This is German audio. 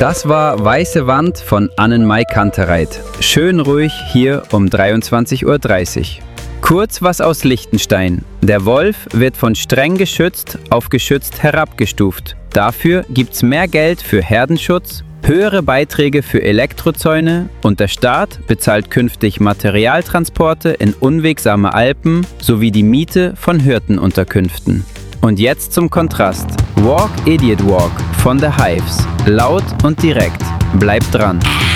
Das war Weiße Wand von Annenmai Kantereit. Schön ruhig hier um 23:30 Uhr. Kurz was aus Liechtenstein. Der Wolf wird von streng geschützt auf geschützt herabgestuft. Dafür gibt's mehr Geld für Herdenschutz, höhere Beiträge für Elektrozäune und der Staat bezahlt künftig Materialtransporte in unwegsame Alpen sowie die Miete von Hirtenunterkünften. Und jetzt zum Kontrast. Walk Idiot Walk von The Hives. Laut und direkt. Bleibt dran.